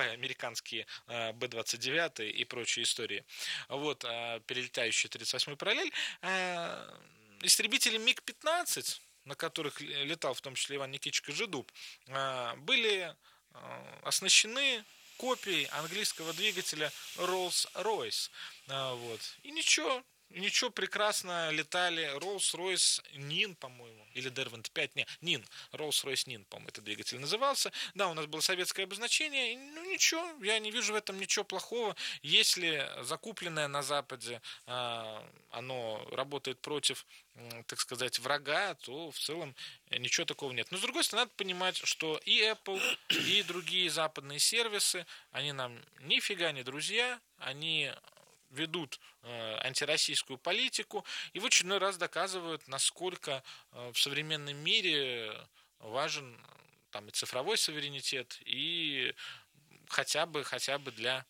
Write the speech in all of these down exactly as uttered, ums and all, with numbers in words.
американские Бэ двадцать девять и прочие истории, вот, перелетающие тридцать восьмую параллель, истребители миг пятнадцать, на которых летал в том числе Иван Никитич Кожедуб, были оснащены копией английского двигателя Rolls-Royce. Вот. И ничего, ничего, прекрасно летали. Rolls-Royce нин, по-моему, или Derwent пять, не, нин, Rolls-Royce нин, по-моему, этот двигатель назывался. Да, у нас было советское обозначение, ну ничего, я не вижу в этом ничего плохого. Если закупленное на Западе, оно работает против, так сказать, врага, то в целом ничего такого нет. Но с другой стороны, надо понимать, что и Apple, и другие западные сервисы, они нам нифига не друзья, они ведут э, антироссийскую политику и в очередной раз доказывают, насколько э, в современном мире важен там, и цифровой суверенитет, и хотя бы, хотя бы для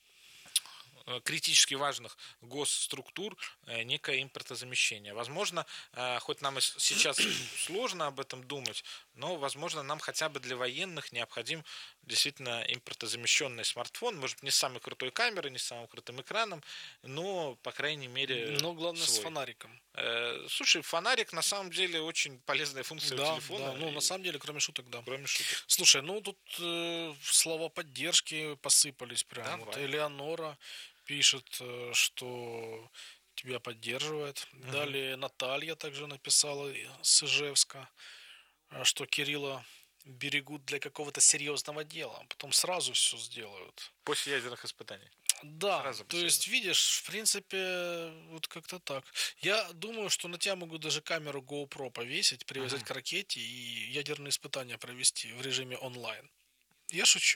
критически важных госструктур некое импортозамещение. Возможно, хоть нам сейчас сложно об этом думать, но, возможно, нам хотя бы для военных необходим действительно импортозамещенный смартфон, может, не с самой крутой камерой, не с самым крутым экраном, но, по крайней мере, но главное свой. С фонариком. Слушай, фонарик на самом деле очень полезная функция да, у телефона. Да, ну, на самом деле, кроме шуток, да. Кроме шуток. Слушай, ну, тут э, слова поддержки посыпались прям. Вот Элеонора пишет, что тебя поддерживает. Uh-huh. Далее Наталья также написала с Ижевска, что Кирилла берегут для какого-то серьезного дела. Потом сразу все сделают. После ядерных испытаний. Да, сразу то есть, видишь, в принципе, вот как-то так. Я думаю, что на тебя могут даже камеру GoPro повесить, привязать uh-huh. к ракете и ядерные испытания провести в режиме онлайн. Я шучу.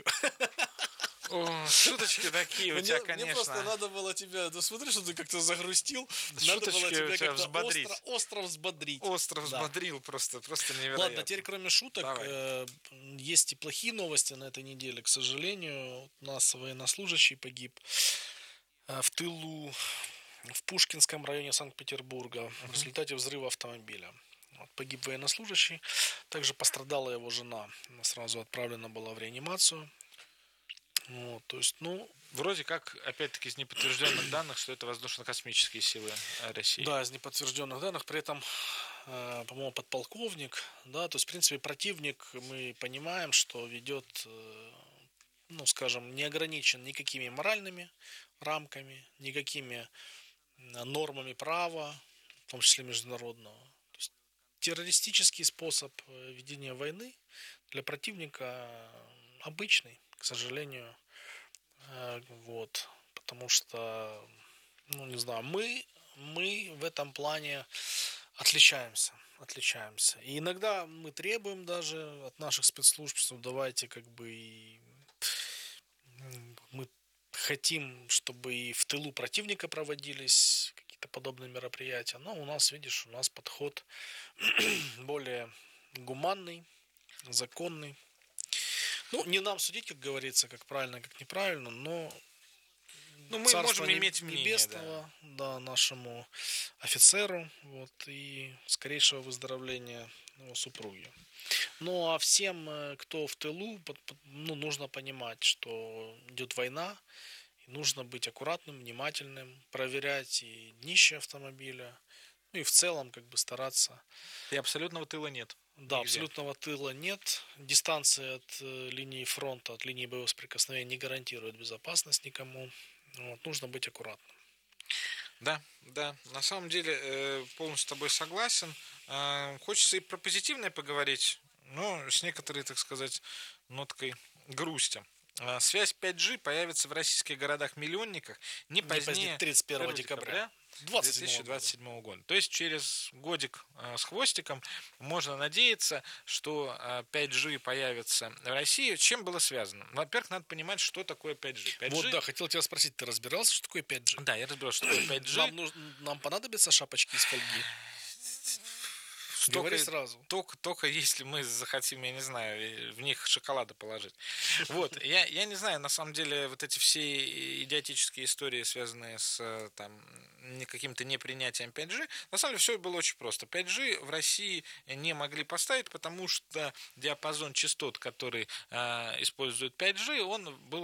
О, шуточки такие у тебя, конечно. Мне просто надо было тебя... Ну, смотри, что ты как-то загрустил. Шуточки надо было тебя, тебя как-то взбодрить. Остро, остро взбодрить. Остро да. взбодрил просто, просто невероятно. Ладно, теперь кроме шуток, э, есть и плохие новости на этой неделе. К сожалению, у нас военнослужащий погиб э, в тылу в Пушкинском районе Санкт-Петербурга uh-huh. в результате взрыва автомобиля. Вот, погиб военнослужащий. Также пострадала его жена. Она сразу отправлена была в реанимацию. Вот, то есть, ну, вроде как, опять-таки, из неподтвержденных данных, что это воздушно-космические силы России. Да, из неподтвержденных данных, при этом, э, по-моему, подполковник, да, то есть, в принципе, противник, мы понимаем, что ведет, э, ну, скажем, не ограничен никакими моральными рамками, никакими нормами права, в том числе международного. То есть, террористический способ ведения войны для противника обычный. К сожалению, вот, потому что, ну, не знаю, мы, мы в этом плане отличаемся, отличаемся. И иногда мы требуем даже от наших спецслужб, что давайте как бы и мы хотим, чтобы и в тылу противника проводились какие-то подобные мероприятия, но у нас, видишь, у нас подход более гуманный, законный. Ну, не нам судить, как говорится, как правильно, как неправильно, но ну, мы можем иметь небесного, мнение, да. да, нашему офицеру, вот, и скорейшего выздоровления его супруги. Ну, а всем, кто в тылу, ну, нужно понимать, что идет война, и нужно быть аккуратным, внимательным, проверять и днище автомобиля, ну, и в целом, как бы, стараться. И абсолютного тыла нет. Да, нигде. Абсолютного тыла нет. Дистанция от э, линии фронта, от линии боевого соприкосновения не гарантирует безопасность никому. Вот, нужно быть аккуратным. Да, да. На самом деле э, полностью с тобой согласен. Э, хочется и про позитивное поговорить, но с некоторой, так сказать, ноткой грусти. Э, связь пять джи появится в российских городах-миллионниках не, не позднее тридцать первого декабря. две тысячи двадцать седьмого года. То есть через годик э, с хвостиком можно надеяться, что э, пять джи появится в России. С чем было связано? Во-первых, надо понимать, что такое пять джи. пять джи... Вот да, хотел тебя спросить, ты разбирался, что такое пять джи? Да, я разбирался, что такое пять джи. Нам, нужно, нам понадобятся шапочки из фольги? Говори сразу. Только, только если мы захотим, я не знаю, в них шоколада положить. Вот, я, я не знаю, на самом деле, вот эти все идиотические истории, связанные с там, каким-то непринятием пять джи, на самом деле все было очень просто. пять джи в России не могли поставить, потому что диапазон частот, который э, использует пять джи, он был